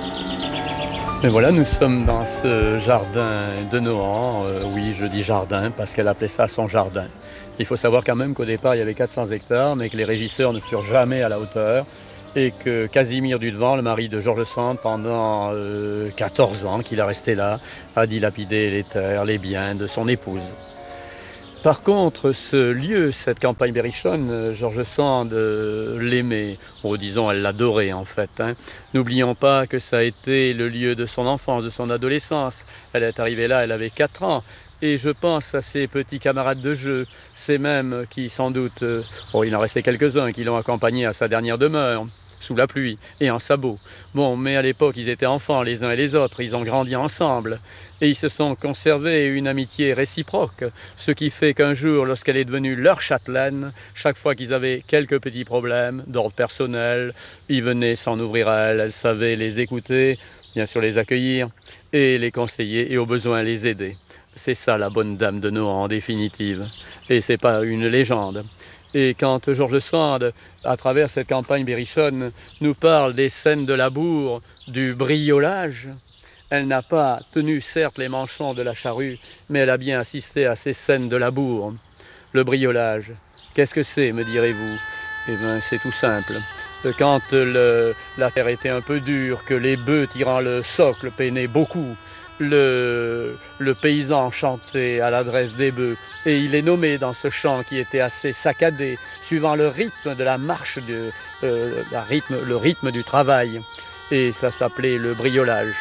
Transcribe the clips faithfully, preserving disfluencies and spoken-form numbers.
Et voilà, nous sommes dans ce jardin de Nohant. Euh, oui, je dis jardin parce qu'elle appelait ça son jardin. Il faut savoir quand même qu'au départ, il y avait quatre cents hectares, mais que les régisseurs ne furent jamais à la hauteur et que Casimir Dudevant, le mari de Georges Sand, pendant euh, quatorze ans qu'il a resté là, a dilapidé les terres, les biens de son épouse. Par contre, ce lieu, cette campagne berrichonne, euh, Georges Sand euh, l'aimait, ou disons, elle l'adorait en fait. Hein. N'oublions pas que ça a été le lieu de son enfance, de son adolescence. Elle est arrivée là, elle avait quatre ans. Et je pense à ses petits camarades de jeu, ces mêmes qui sans doute, euh, oh, il en restait quelques-uns qui l'ont accompagné à sa dernière demeure, sous la pluie et en sabots. Bon, mais à l'époque, ils étaient enfants les uns et les autres, ils ont grandi ensemble. Et ils se sont conservés une amitié réciproque, ce qui fait qu'un jour, lorsqu'elle est devenue leur châtelaine, chaque fois qu'ils avaient quelques petits problèmes d'ordre personnel, ils venaient s'en ouvrir à elle, elle savait les écouter, bien sûr les accueillir, et les conseiller, et au besoin les aider. C'est ça la bonne dame de Nohant en définitive, et c'est pas une légende. Et quand Georges Sand, à travers cette campagne berrichonne, nous parle des scènes de labour, du briolage, elle n'a pas tenu certes les manchons de la charrue, mais elle a bien assisté à ces scènes de labour. Le briolage, qu'est-ce que c'est, me direz-vous? Eh bien, c'est tout simple. Quand le, la terre était un peu dure, que les bœufs tirant le socle peinaient beaucoup, le, le paysan chantait à l'adresse des bœufs, et il est nommé dans ce chant qui était assez saccadé, suivant le rythme de la marche, de, euh, la rythme, le rythme du travail, et ça s'appelait le briolage.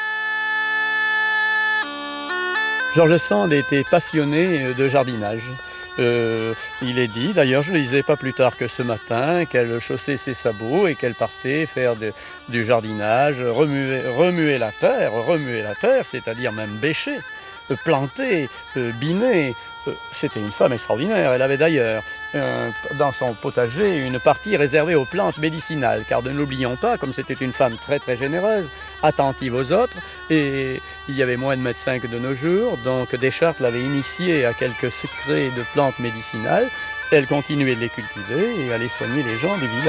Georges Sand était passionné de jardinage. Euh, il est dit, d'ailleurs je le lisais pas plus tard que ce matin, qu'elle chaussait ses sabots et qu'elle partait faire de, du jardinage, remuer, remuer la terre, remuer la terre, c'est-à-dire même bêcher, planter, biner. C'était une femme extraordinaire. Elle avait d'ailleurs euh, dans son potager une partie réservée aux plantes médicinales, car ne l'oublions pas, comme c'était une femme très très généreuse, attentive aux autres, et il y avait moins de médecins que de nos jours, donc Deschartres l'avait initiée à quelques secrets de plantes médicinales. Elle continuait de les cultiver et allait soigner les gens du village.